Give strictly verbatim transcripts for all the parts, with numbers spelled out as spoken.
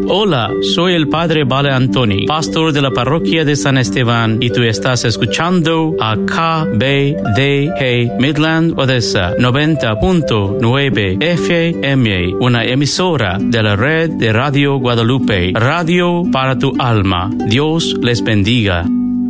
Hola, soy el Padre Vale Antoni, pastor de la parroquia de San Esteban, y tú estás escuchando a K B D G Midland Odessa noventa punto nueve F M, una emisora de la red de Radio Guadalupe, Radio para tu alma. Dios les bendiga.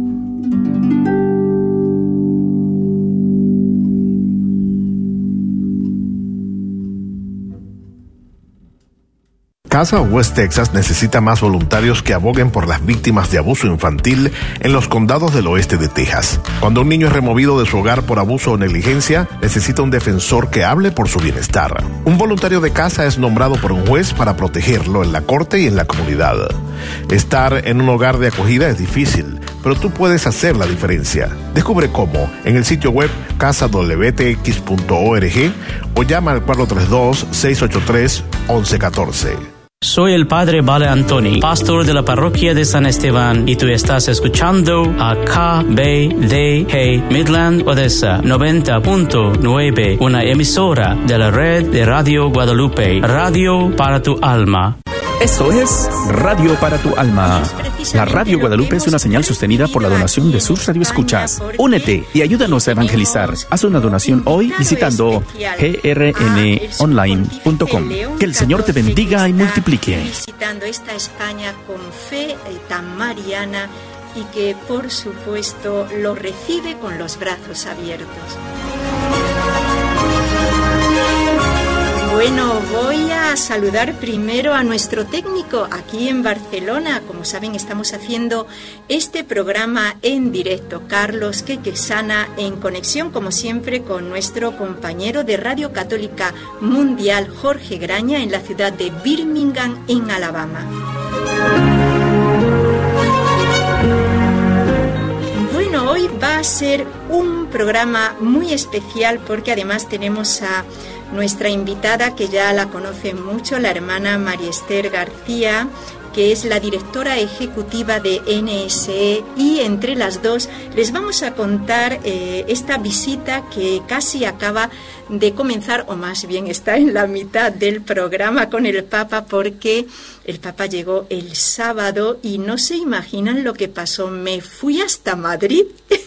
Casa West Texas necesita más voluntarios que aboguen por las víctimas de abuso infantil en los condados del oeste de Texas. Cuando un niño es removido de su hogar por abuso o negligencia, necesita un defensor que hable por su bienestar. Un voluntario de casa es nombrado por un juez para protegerlo en la corte y en la comunidad. Estar en un hogar de acogida es difícil, pero tú puedes hacer la diferencia. Descubre cómo en el sitio web casa w t x punto org o llama al cuatro tres dos, seis ocho tres, once catorce. Soy el Padre Vale Antoni, pastor de la parroquia de San Esteban, y tú estás escuchando a K B D G Midland Odessa noventa punto nueve, una emisora de la red de Radio Guadalupe, Radio para tu alma. Eso es Radio para tu alma. La Radio Guadalupe es una señal sostenida por la donación de sus radioescuchas. Únete y ayúdanos a evangelizar. Haz una donación hoy visitando g r n online punto com. Que el Señor te bendiga y multiplique. Visitando esta España con fe tan mariana y que, por supuesto, lo recibe con los brazos abiertos. Bueno, voy a saludar primero a nuestro técnico aquí en Barcelona. Como saben, estamos haciendo este programa en directo, Carlos Quequesana, en conexión, como siempre, con nuestro compañero de Radio Católica Mundial, Jorge Graña, en la ciudad de Birmingham, en Alabama. Bueno, hoy va a ser un programa muy especial porque además tenemos a nuestra invitada, que ya la conocen mucho, la hermana María Esther García, que es la directora ejecutiva de N S E, y entre las dos les vamos a contar eh, esta visita que casi acaba de comenzar, o más bien está en la mitad del programa con el Papa, porque el Papa llegó el sábado y no se imaginan lo que pasó. Me fui hasta Madrid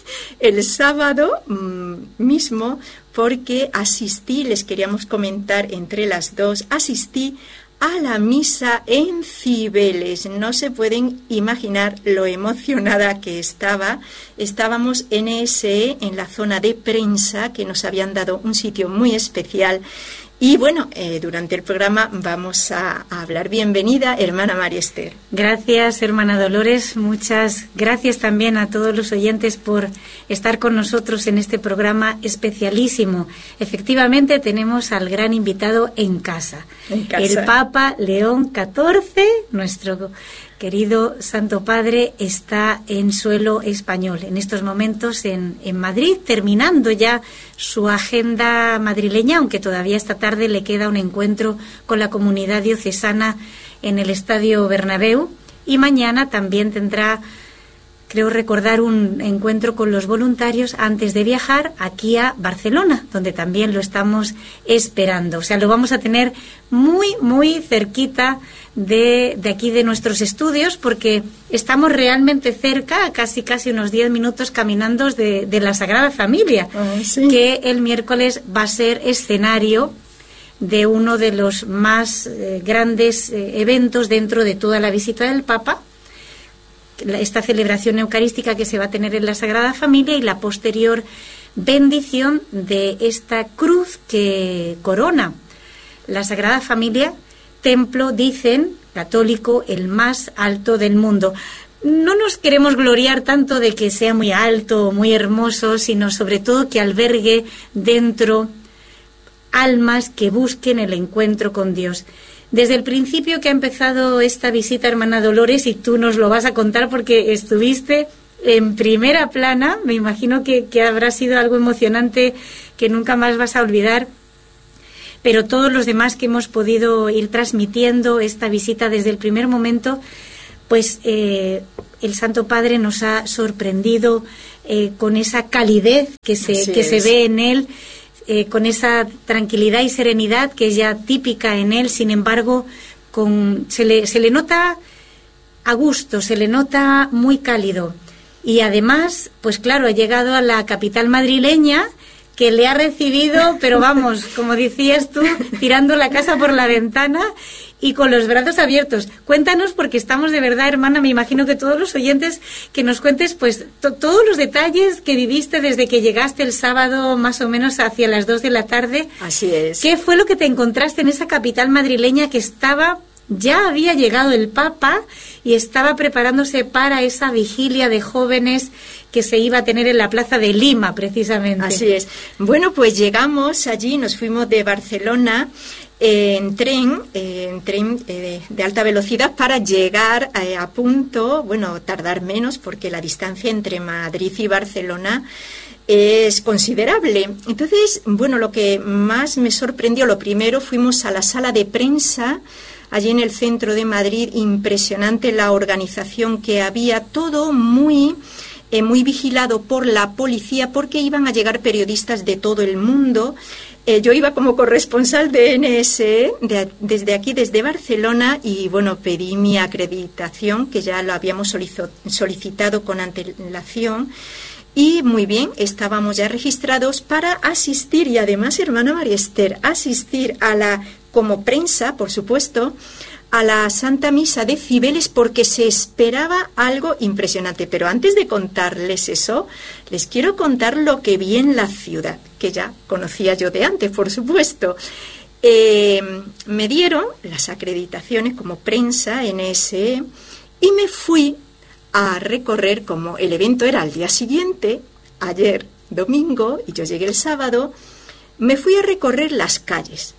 el sábado mmm, mismo porque asistí, les queríamos comentar entre las dos, asistí a la misa en Cibeles. No se pueden imaginar lo emocionada que estaba. Estábamos en N S E, en la zona de prensa, que nos habían dado un sitio muy especial. Y bueno, eh, durante el programa vamos a, a hablar. Bienvenida, hermana María Esther. Gracias, hermana Dolores. Muchas gracias también a todos los oyentes por estar con nosotros en este programa especialísimo. Efectivamente, tenemos al gran invitado en casa, en casa. El Papa León catorce, nuestro querido Santo Padre, está en suelo español, en estos momentos en, en Madrid, terminando ya su agenda madrileña, aunque todavía esta tarde le queda un encuentro con la comunidad diocesana en el Estadio Bernabéu, y mañana también tendrá, creo recordar, un encuentro con los voluntarios antes de viajar aquí a Barcelona, donde también lo estamos esperando. O sea, lo vamos a tener muy, muy cerquita de, de aquí de nuestros estudios, porque estamos realmente cerca, casi casi unos diez minutos caminando de, de la Sagrada Familia, oh, sí. Que el miércoles va a ser escenario de uno de los más eh, grandes eh, eventos dentro de toda la visita del Papa, esta celebración eucarística que se va a tener en la Sagrada Familia y la posterior bendición de esta cruz que corona la Sagrada Familia, templo, dicen, católico, el más alto del mundo. No nos queremos gloriar tanto de que sea muy alto o muy hermoso, sino sobre todo que albergue dentro almas que busquen el encuentro con Dios. Desde el principio que ha empezado esta visita, hermana Dolores, y tú nos lo vas a contar porque estuviste en primera plana, me imagino que, que habrá sido algo emocionante que nunca más vas a olvidar, pero todos los demás que hemos podido ir transmitiendo esta visita desde el primer momento, pues eh, el Santo Padre nos ha sorprendido eh, con esa calidez que se, que se ve en él, eh, con esa tranquilidad y serenidad que es ya típica en él. Sin embargo, con se le, se le nota a gusto, se le nota muy cálido. Y además, pues claro, ha llegado a la capital madrileña, que le ha recibido, pero vamos, como decías tú, tirando la casa por la ventana y con los brazos abiertos. Cuéntanos, porque estamos de verdad, hermana, me imagino que todos los oyentes, que nos cuentes pues to- todos los detalles que viviste desde que llegaste el sábado más o menos hacia las dos de la tarde. Así es. ¿Qué fue lo que te encontraste en esa capital madrileña que estaba, ya había llegado el Papa y estaba preparándose para esa vigilia de jóvenes que se iba a tener en la plaza de Lima, precisamente? Así es. Bueno, pues llegamos allí, nos fuimos de Barcelona eh, en tren, eh, en tren eh, de alta velocidad para llegar eh, a punto, bueno, tardar menos porque la distancia entre Madrid y Barcelona es considerable. Entonces, bueno, lo que más me sorprendió, lo primero, fuimos a la sala de prensa allí en el centro de Madrid. Impresionante la organización que había, todo muy... Eh, muy vigilado por la policía, porque iban a llegar periodistas de todo el mundo. Eh, yo iba como corresponsal de N S E de, desde aquí, desde Barcelona, y bueno, pedí mi acreditación, que ya lo habíamos solicitado con antelación. Y muy bien, estábamos ya registrados para asistir, y además, hermana María Esther, asistir a la, como prensa, por supuesto, a la Santa Misa de Cibeles, porque se esperaba algo impresionante. Pero antes de contarles eso, les quiero contar lo que vi en la ciudad, que ya conocía yo de antes, por supuesto. Eh, me dieron las acreditaciones como prensa N S E y me fui a recorrer, como el evento era al día siguiente, ayer domingo, y yo llegué el sábado, me fui a recorrer las calles.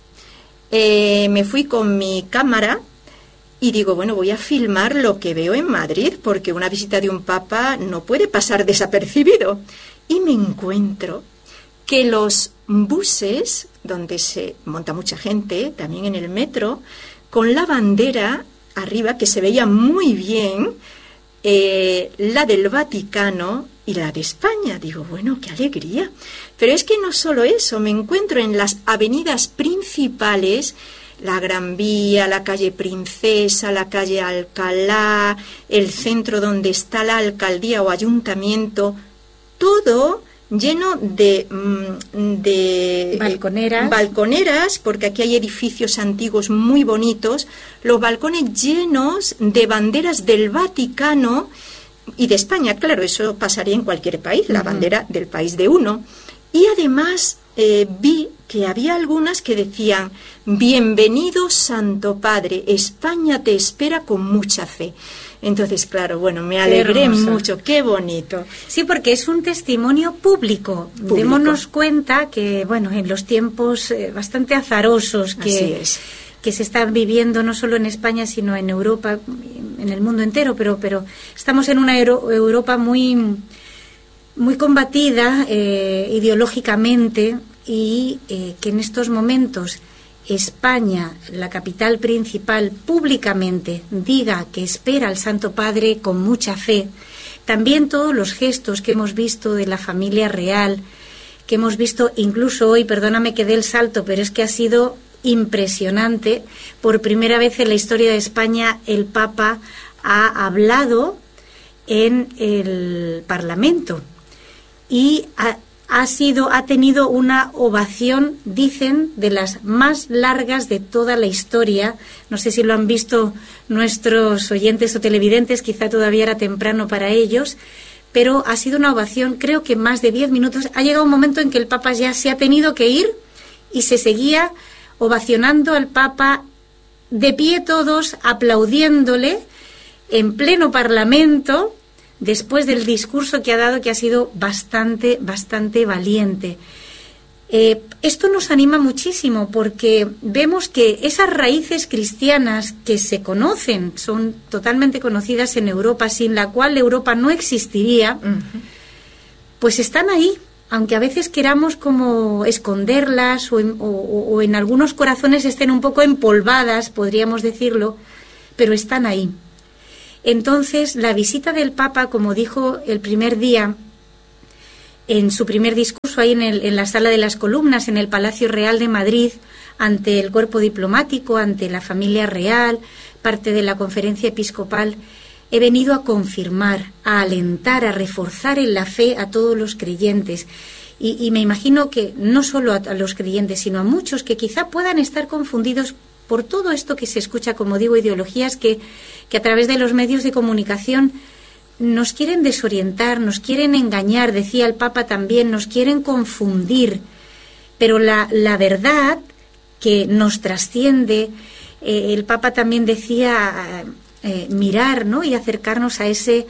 Eh, me fui con mi cámara, y digo, bueno, voy a filmar lo que veo en Madrid, porque una visita de un papa no puede pasar desapercibido. Y me encuentro que los buses, donde se monta mucha gente, también en el metro, con la bandera arriba, que se veía muy bien, eh, la del Vaticano y la de España. Digo, bueno, qué alegría. Pero es que no solo eso, me encuentro en las avenidas principales, la Gran Vía, la calle Princesa, la calle Alcalá, el centro donde está la alcaldía o ayuntamiento, todo lleno de, de balconeras. Eh, balconeras, porque aquí hay edificios antiguos muy bonitos, los balcones llenos de banderas del Vaticano y de España. Claro, eso pasaría en cualquier país, la uh-huh. bandera del país de uno. Y además eh, vi que había algunas que decían: bienvenido Santo Padre, España te espera con mucha fe. Entonces, claro, bueno, me alegré mucho, qué bonito. Sí, porque es un testimonio público. público. Démonos cuenta que, bueno, en los tiempos eh, bastante azarosos que, que se están viviendo, no solo en España, sino en Europa, en el mundo entero, pero, pero estamos en una Euro- Europa muy, muy combatida eh, ideológicamente, y eh, que en estos momentos España, la capital principal, públicamente diga que espera al Santo Padre con mucha fe. También todos los gestos que hemos visto de la familia real, que hemos visto incluso hoy, perdóname que dé el salto, pero es que ha sido impresionante. Por primera vez en la historia de España, el Papa ha hablado en el Parlamento y ha ha sido ha tenido una ovación, dicen, de las más largas de toda la historia. No sé si lo han visto nuestros oyentes o televidentes, quizá todavía era temprano para ellos, pero ha sido una ovación, creo que más de diez minutos. Ha llegado un momento en que el Papa ya se ha tenido que ir y se seguía ovacionando al Papa, de pie todos, aplaudiéndole en pleno Parlamento, después del discurso que ha dado, que ha sido bastante, bastante valiente. Eh, esto nos anima muchísimo, porque vemos que esas raíces cristianas que se conocen, son totalmente conocidas en Europa, sin la cual Europa no existiría, uh-huh. pues están ahí, aunque a veces queramos como esconderlas o en, o, o en algunos corazones estén un poco empolvadas, podríamos decirlo, pero están ahí. Entonces, la visita del Papa, como dijo el primer día, en su primer discurso ahí en, el, en la Sala de las Columnas, en el Palacio Real de Madrid, ante el cuerpo diplomático, ante la familia real, parte de la conferencia episcopal, he venido a confirmar, a alentar, a reforzar en la fe a todos los creyentes. Y, y me imagino que no solo a, a los creyentes, sino a muchos que quizá puedan estar confundidos por todo esto que se escucha, como digo, ideologías que, que a través de los medios de comunicación nos quieren desorientar, nos quieren engañar, decía el Papa también, nos quieren confundir. Pero la, la verdad que nos trasciende, eh, el Papa también decía eh, mirar, ¿no?, y acercarnos a ese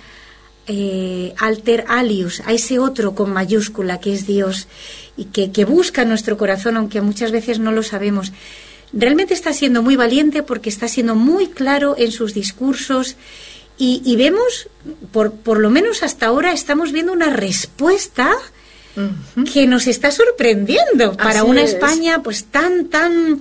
eh, alter alius, a ese otro con mayúscula que es Dios y que, que busca nuestro corazón, aunque muchas veces no lo sabemos. Realmente está siendo muy valiente porque está siendo muy claro en sus discursos y, y vemos, por, por lo menos hasta ahora, estamos viendo una respuesta uh-huh. que nos está sorprendiendo para Así una es. España pues tan, tan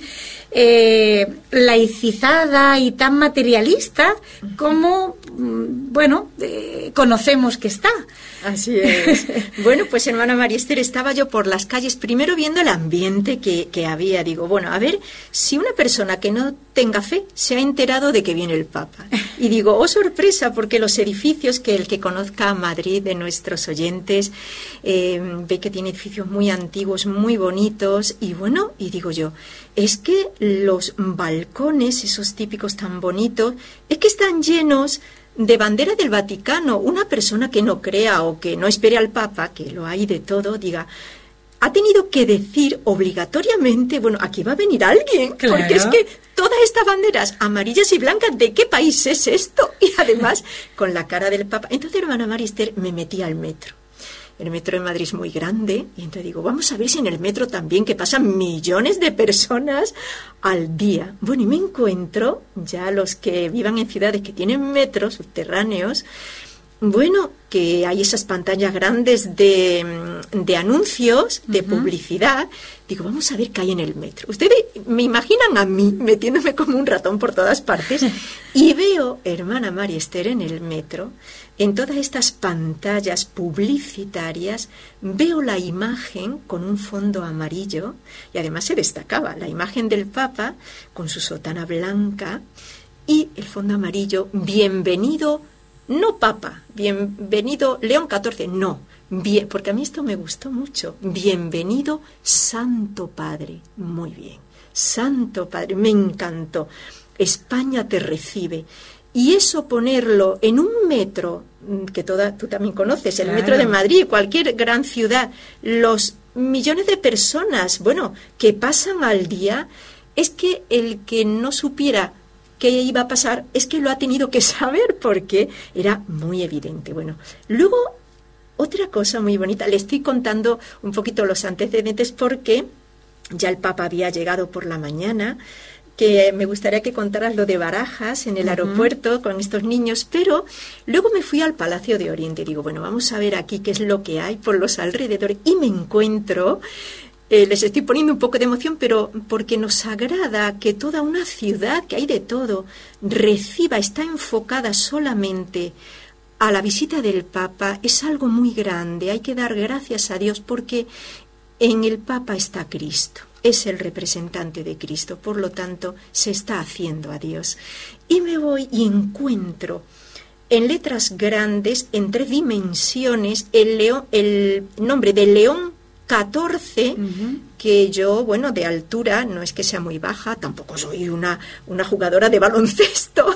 eh, laicizada y tan materialista uh-huh. como, bueno, eh, conocemos que está. Así es. Bueno, pues hermana María Esther, estaba yo por las calles, primero viendo el ambiente que, que había. Digo, bueno, a ver si una persona que no tenga fe se ha enterado de que viene el Papa. Y digo, oh sorpresa, porque los edificios, que el que conozca Madrid de nuestros oyentes, eh, ve que tiene edificios muy antiguos, muy bonitos. Y bueno, y digo yo, es que los balcones, esos típicos tan bonitos, es que están llenos de bandera del Vaticano. Una persona que no crea o que no espere al Papa, que lo hay de todo, diga, ha tenido que decir obligatoriamente, bueno, aquí va a venir alguien, claro. Porque es que todas estas banderas amarillas y blancas, ¿de qué país es esto? Y además, con la cara del Papa. Entonces, hermana María Esther, me metí al metro. El metro de Madrid es muy grande y entonces digo, vamos a ver si en el metro también, que pasan millones de personas al día. Bueno, y me encuentro, ya los que vivan en ciudades que tienen metros subterráneos, bueno, que hay esas pantallas grandes de, de anuncios, de uh-huh. publicidad. Digo, vamos a ver qué hay en el metro. Ustedes me imaginan a mí metiéndome como un ratón por todas partes y veo, hermana María Esther, en el metro, en todas estas pantallas publicitarias, veo la imagen con un fondo amarillo y además se destacaba la imagen del Papa con su sotana blanca y el fondo amarillo, bienvenido, no Papa, bienvenido León catorce, no, bien, porque a mí esto me gustó mucho, bienvenido Santo Padre, muy bien, Santo Padre, me encantó, España te recibe. Y eso ponerlo en un metro, que toda, tú también conoces, el claro. metro de Madrid, cualquier gran ciudad, los millones de personas, bueno, que pasan al día, es que el que no supiera qué iba a pasar, es que lo ha tenido que saber porque era muy evidente. Bueno, luego, otra cosa muy bonita, le estoy contando un poquito los antecedentes porque ya el Papa había llegado por la mañana, que me gustaría que contaras lo de Barajas en el uh-huh. aeropuerto con estos niños, pero luego me fui al Palacio de Oriente. Digo, bueno, vamos a ver aquí qué es lo que hay por los alrededores. Y me encuentro, eh, les estoy poniendo un poco de emoción, pero porque nos agrada que toda una ciudad, que hay de todo, reciba, está enfocada solamente a la visita del Papa. Es algo muy grande. Hay que dar gracias a Dios porque en el Papa está Cristo. Es el representante de Cristo, por lo tanto, se está haciendo a Dios. Y me voy y encuentro en letras grandes, en tres dimensiones, el, león, el nombre de León catorce, uh-huh. que yo, bueno, de altura, no es que sea muy baja, tampoco soy una, una jugadora de baloncesto.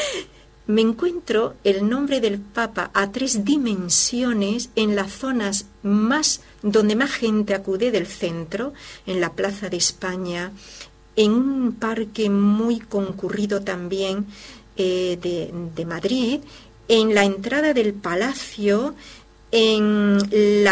Me encuentro el nombre del Papa a tres dimensiones en las zonas más donde más gente acude del centro, en la Plaza de España, en un parque muy concurrido también eh, de, de Madrid, en la entrada del Palacio, en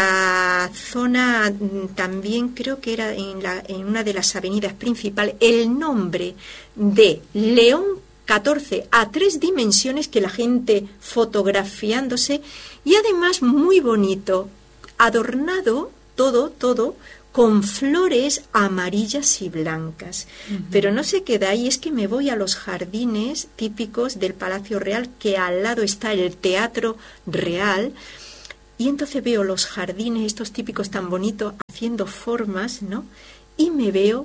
la zona también creo que era en, la, en una de las avenidas principales, el nombre de León catorce a tres dimensiones, que la gente fotografiándose, y además muy bonito, adornado todo, todo con flores amarillas y blancas. Uh-huh. Pero no se queda ahí, es que me voy a los jardines típicos del Palacio Real, que al lado está el Teatro Real, y entonces veo los jardines estos típicos tan bonitos haciendo formas, ¿no? Y me veo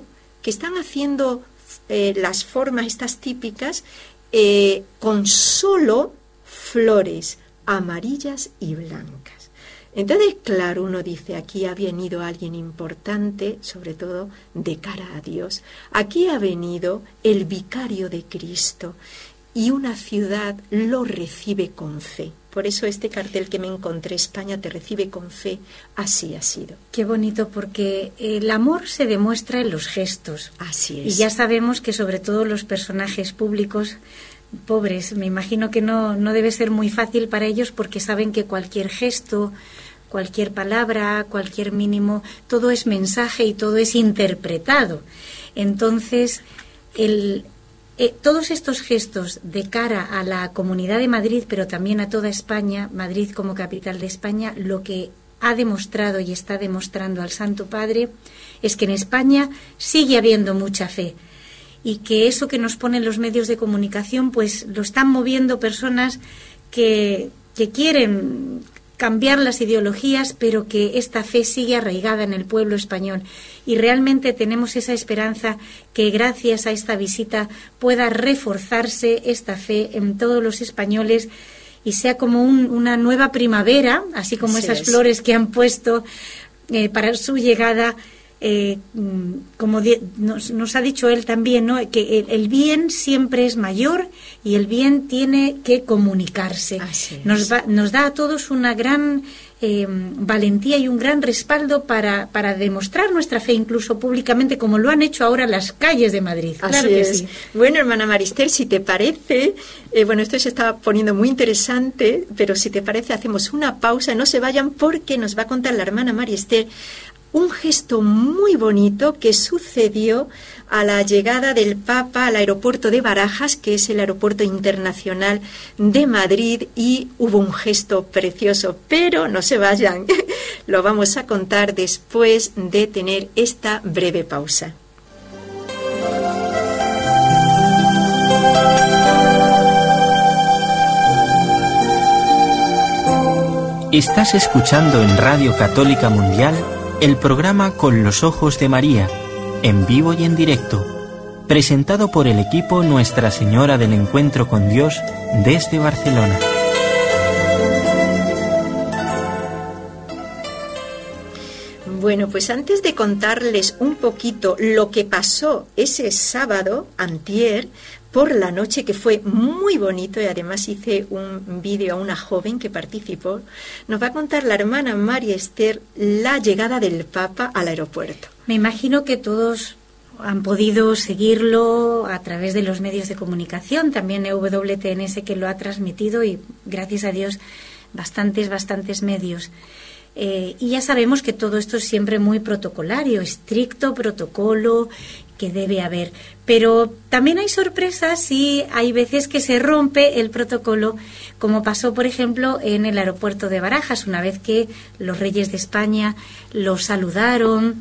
que están haciendo eh, las formas estas típicas eh, con solo flores amarillas y blancas. Entonces, claro, uno dice, aquí ha venido alguien importante, sobre todo de cara a Dios. Aquí ha venido el vicario de Cristo y una ciudad lo recibe con fe. Por eso este cartel que me encontré, España te recibe con fe, así ha sido. Qué bonito, porque el amor se demuestra en los gestos. Así es. Y ya sabemos que sobre todo los personajes públicos, pobres, me imagino que no, no debe ser muy fácil para ellos, porque saben que cualquier gesto, cualquier palabra, cualquier mínimo, todo es mensaje y todo es interpretado. Entonces, el... Eh, todos estos gestos de cara a la Comunidad de Madrid, pero también a toda España, Madrid como capital de España, lo que ha demostrado y está demostrando al Santo Padre es que en España sigue habiendo mucha fe y que eso que nos ponen los medios de comunicación, pues lo están moviendo personas que, que quieren cambiar las ideologías, pero que esta fe sigue arraigada en el pueblo español. Y realmente tenemos esa esperanza que gracias a esta visita pueda reforzarse esta fe en todos los españoles y sea como un, una nueva primavera, así como así esas es. Flores que han puesto eh, para su llegada. Eh, como de, nos, nos ha dicho él también, ¿no?, que el, el bien siempre es mayor y el bien tiene que comunicarse. Nos, va, nos da a todos una gran eh, valentía y un gran respaldo para, para demostrar nuestra fe, incluso públicamente, como lo han hecho ahora las calles de Madrid. Así claro que es. Sí. Bueno, hermana Marister, si te parece, eh, bueno, esto se está poniendo muy interesante, pero si te parece hacemos una pausa, no se vayan porque nos va a contar la hermana Marister un gesto muy bonito que sucedió a la llegada del Papa al aeropuerto de Barajas, que es el aeropuerto internacional de Madrid, y hubo un gesto precioso, pero no se vayan, lo vamos a contar después de tener esta breve pausa. Estás escuchando en Radio Católica Mundial el programa Con los Ojos de María, en vivo y en directo, presentado por el equipo Nuestra Señora del Encuentro con Dios desde Barcelona. Bueno, pues antes de contarles un poquito lo que pasó ese sábado, antier, por la noche, que fue muy bonito, y además hice un vídeo a una joven que participó, nos va a contar la hermana María Esther la llegada del Papa al aeropuerto. Me imagino que todos han podido seguirlo a través de los medios de comunicación, también E W T N S que lo ha transmitido y gracias a Dios bastantes, bastantes medios. Eh, y ya sabemos que todo esto es siempre muy protocolario, estricto protocolo que debe haber, pero también hay sorpresas y hay veces que se rompe el protocolo, como pasó por ejemplo en el aeropuerto de Barajas, una vez que los reyes de España los saludaron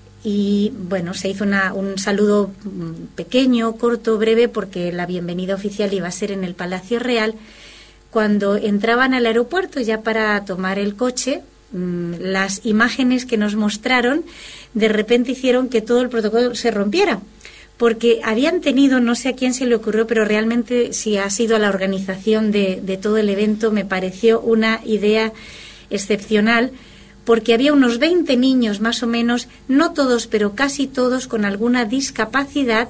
y bueno, se hizo una, un saludo pequeño, corto, breve, porque la bienvenida oficial iba a ser en el Palacio Real. Cuando entraban al aeropuerto ya para tomar el coche, las imágenes que nos mostraron de repente hicieron que todo el protocolo se rompiera, porque habían tenido, no sé a quién se le ocurrió, pero realmente si ha sido a la organización de, de todo el evento, me pareció una idea excepcional, porque había unos veinte niños más o menos, no todos, pero casi todos con alguna discapacidad,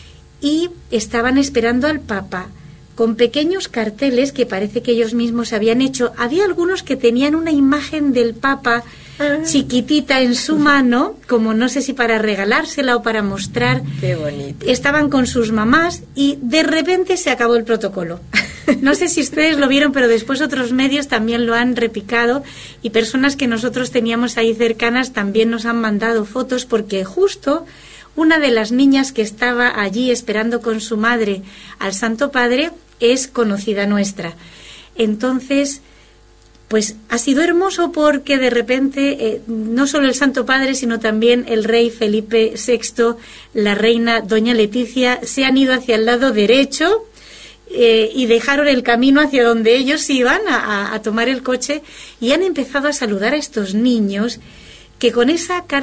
y estaban esperando al Papa con pequeños carteles que parece que ellos mismos habían hecho. Había algunos que tenían una imagen del Papa chiquitita en su mano, como no sé si para regalársela o para mostrar. Qué bonito. Estaban con sus mamás y de repente se acabó el protocolo. No sé si ustedes lo vieron, pero después otros medios también lo han replicado y personas que nosotros teníamos ahí cercanas también nos han mandado fotos, porque justo una de las niñas que estaba allí esperando con su madre al Santo Padre es conocida nuestra. Entonces, pues ha sido hermoso porque de repente eh, no solo el Santo Padre, sino también el rey Felipe sexto, la reina doña Leticia, se han ido hacia el lado derecho eh, y dejaron el camino hacia donde ellos iban a, a, a tomar el coche y han empezado a saludar a estos niños que con esa cara